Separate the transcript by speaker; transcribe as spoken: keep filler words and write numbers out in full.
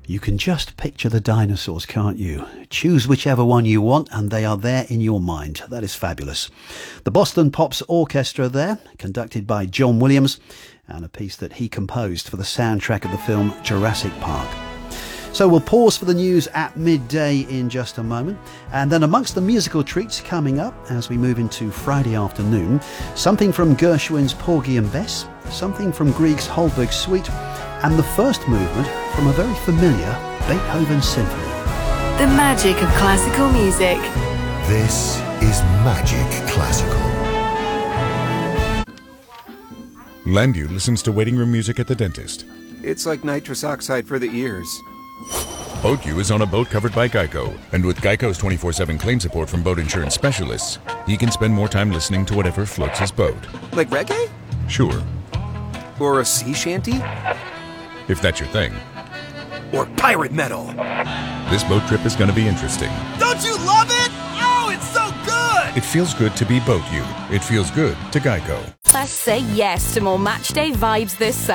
Speaker 1: You can just picture the dinosaurs, can't you? Choose whichever one you want and they are there in your mind. That is fabulous. The Boston Pops Orchestra there, conducted by John Williams, and a piece that he composed for the soundtrack of the film Jurassic Park. So we'll pause for the news at midday in just a moment, and then amongst the musical treats coming up as we move into Friday afternoon, something from Gershwin's Porgy and Bess, something from Grieg's Holberg Suite, and the first movement from a very familiar Beethoven symphony.
Speaker 2: The magic of classical music.
Speaker 3: This is Magic Classical.
Speaker 4: Landu listens to waiting room music at the dentist.
Speaker 5: It's like nitrous oxide for the ears.
Speaker 4: BoatU is on a boat covered by Geico, and with Geico's twenty-four seven claim support from boat insurance specialists, he can spend more time listening to whatever floats his boat.
Speaker 5: Like reggae?
Speaker 4: Sure.
Speaker 5: Or a sea shanty?
Speaker 4: If that's your thing.
Speaker 5: Or pirate metal?
Speaker 4: This boat trip is going to be interesting.
Speaker 6: Don't you love it? Oh, it's so good!
Speaker 4: It feels good to be BoatU. It feels good to Geico.
Speaker 2: Let's say yes to more matchday vibes this summer.